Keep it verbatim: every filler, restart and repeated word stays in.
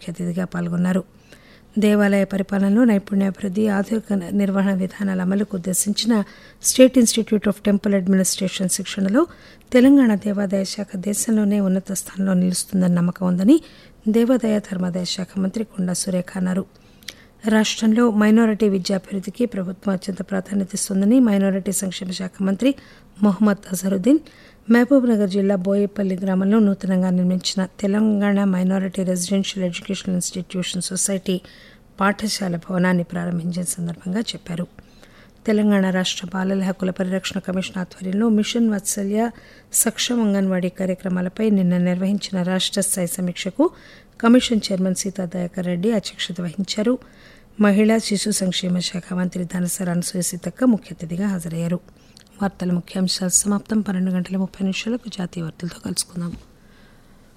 ముఖ్య అతిథిగా పాల్గొన్నారు. దేవాలయ పరిపాలనలో నైపుణ్యాభివృద్ధి, ఆధునిక నిర్వహణ విధానాల అమలుకు ఉద్దేశించిన state institute of temple administration శిక్షణలో తెలంగాణ దేవాదాయ శాఖ దేశంలోనే ఉన్నత స్థానంలో నిలుస్తుందని నమ్మకం ఉందని దేవాదాయ ధర్మాదాయ శాఖ మంత్రి కొండా సురేఖ అన్నారు. రాష్టంలో మైనారిటీ విద్యాభివృద్ధికి ప్రభుత్వం అత్యంత ప్రాధాన్యత ఇస్తోందని మైనారిటీ సంక్షేమ శాఖ మంత్రి మొహమ్మద్ అజరుద్దీన్ మహబూబ్ నగర్ జిల్లా బోయేపల్లి గ్రామంలో నూతనంగా నిర్మించిన Telangana minority residential educational institution society పాఠశాల భవనాన్ని ప్రారంభించిన సందర్భంగా చెప్పారు. తెలంగాణ రాష్ట్ర బాలల హక్కుల పరిరక్షణ కమిషన్ ఆధ్వర్యంలో మిషన్ వాత్సల్య, సక్షమ అంగన్వాడీ కార్యక్రమాలపై నిన్న నిర్వహించిన రాష్ట్ర స్థాయి సమీక్షకు కమిషన్ చైర్మన్ సీతా దయాకర్ రెడ్డి అధ్యక్షత వహించారు. మహిళా శిశు సంక్షేమ శాఖ మంత్రి ధనసరి అనసూయ సీతక్క ముఖ్య అతిథిగా హాజరయ్యారు. వార్తల ముఖ్యాంశాలు సమాప్తం. పన్నెండు గంటల ముప్పై నిమిషాలకు జాతీయ వార్తలతో కలుసుకుందాం.